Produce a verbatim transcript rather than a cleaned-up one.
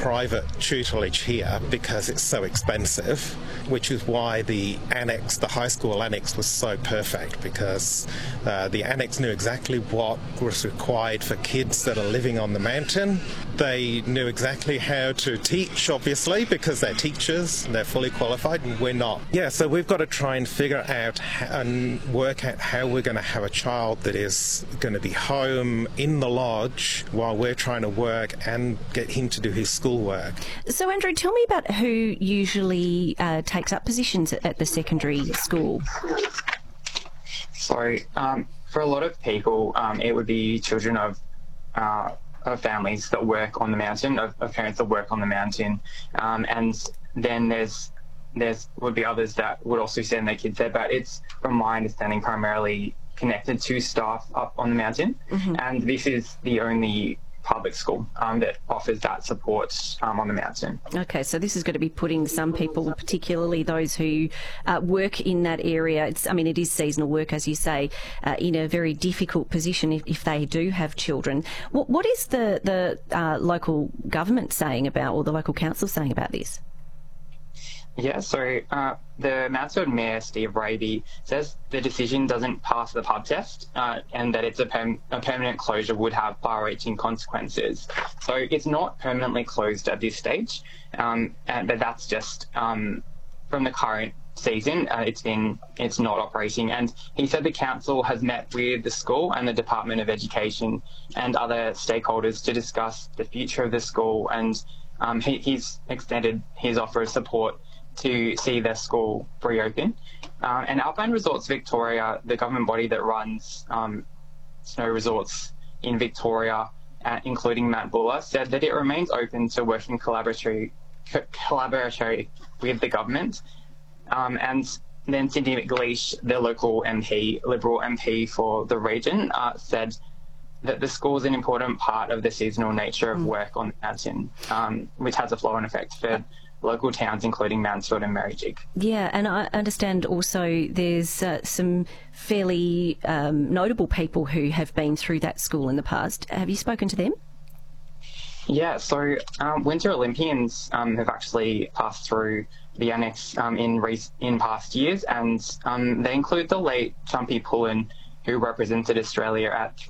private tutelage here because it's so expensive, which is why the annex, the high school annex, was so perfect, because uh, the annex knew exactly what was required for kids that are living on the mountain. They knew exactly how to teach, obviously, because they're teachers and they're fully qualified, and we're not. Yeah, so we've got to try and figure out how, and work out how we're going to have a child that is going to be home in the lodge while we're trying to work and get him to do his schoolwork. So, Andrew, tell me about who usually uh, takes up positions at, at the secondary school. So, um, for a lot of people, um, it would be children of uh, of families that work on the mountain, of, of parents that work on the mountain, um, and then there's there's would be others that would also send their kids there. But it's, from my understanding, primarily connected to staff up on the mountain, mm-hmm. and this is the only public school um, that offers that support um, on the mountain. Okay, so this is going to be putting some people, particularly those who uh, work in that area, it's, I mean, it is seasonal work, as you say, uh, in a very difficult position if, if they do have children. What, what is the, the uh, local government saying about, or the local council saying about this? Yeah, so uh, the Mansfield Mayor, Steve Raby, says the decision doesn't pass the pub test uh, and that it's a, perm- a permanent closure would have far-reaching consequences. So it's not permanently closed at this stage, um, and, but that's just um, from the current season. Uh, it's been it's not operating, and he said the council has met with the school and the Department of Education and other stakeholders to discuss the future of the school, and um, he, he's extended his offer of support to see their school reopen. Uh, and Alpine Resorts Victoria, the government body that runs um, snow resorts in Victoria, uh, including Mount Buller, said that it remains open to working collaboratively, collaboratively with the government. Um, and then Cindy McLeish, the local M P, Liberal M P for the region, uh, said that the school is an important part of the seasonal nature of work on the mountain, um, which has a flow-on effect for local towns, including Mansfield and Marrijig. Yeah, and I understand also there's uh, some fairly um, notable people who have been through that school in the past. Have you spoken to them? Yeah, so um, Winter Olympians um, have actually passed through the annex um, in re- in past years, and um, they include the late Chumpy Pullen, who represented Australia at